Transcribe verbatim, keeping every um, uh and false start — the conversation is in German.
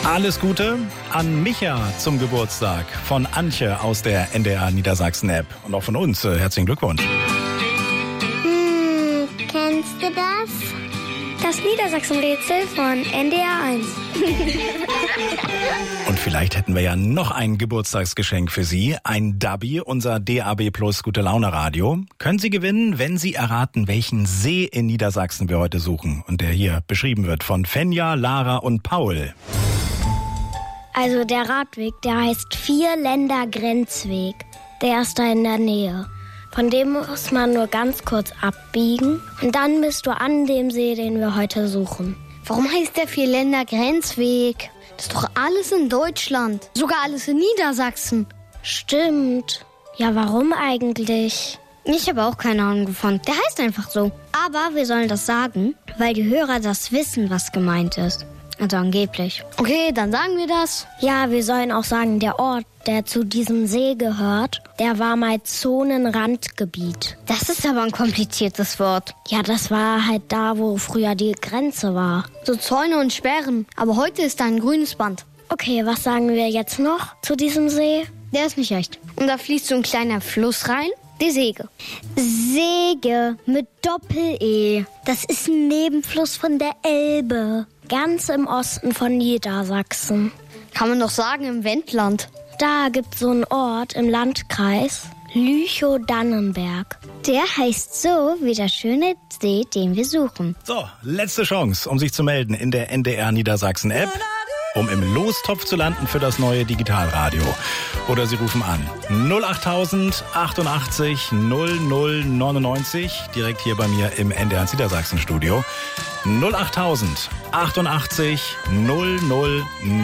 Alles Gute an Micha zum Geburtstag von Antje aus der N D R Niedersachsen-App. Und auch von uns äh, herzlichen Glückwunsch. Hm, kennst du das? Das Niedersachsen-Rätsel von N D R eins. Und vielleicht hätten wir ja noch ein Geburtstagsgeschenk für Sie. Ein Dubby, unser D A B Plus Gute Laune Radio. Können Sie gewinnen, wenn Sie erraten, welchen See in Niedersachsen wir heute suchen. Und der hier beschrieben wird von Fenja, Lara und Paul. Also der Radweg, der heißt Vierländer-Grenzweg. Der ist da in der Nähe. Von dem muss man nur ganz kurz abbiegen und dann bist du an dem See, den wir heute suchen. Warum heißt der Vierländer-Grenzweg? Das ist doch alles in Deutschland. Sogar alles in Niedersachsen. Stimmt. Ja, warum eigentlich? Ich habe auch keine Ahnung gefunden. Der heißt einfach so. Aber wir sollen das sagen, weil die Hörer das wissen, was gemeint ist. Also angeblich. Okay, dann sagen wir das. Ja, wir sollen auch sagen, der Ort, der zu diesem See gehört, der war mal Zonenrandgebiet. Das ist aber ein kompliziertes Wort. Ja, das war halt da, wo früher die Grenze war. So Zäune und Sperren. Aber heute ist da ein grünes Band. Okay, was sagen wir jetzt noch zu diesem See? Der ist nicht echt. Und da fließt so ein kleiner Fluss rein. Die Sege. Sege mit Doppel-E. Das ist ein Nebenfluss von der Elbe. Ganz im Osten von Niedersachsen. Kann man doch sagen, im Wendland. Da gibt's so einen Ort im Landkreis, Lüchow-Dannenberg. Der heißt so wie der schöne See, den wir suchen. So, letzte Chance, um sich zu melden in der N D R Niedersachsen-App, um im Lostopf zu landen für das neue Digitalradio. Oder Sie rufen an null achttausend achtundachtzig null null neunundneunzig, direkt hier bei mir im N D R Niedersachsen Studio. null achttausend achtundachtzig null null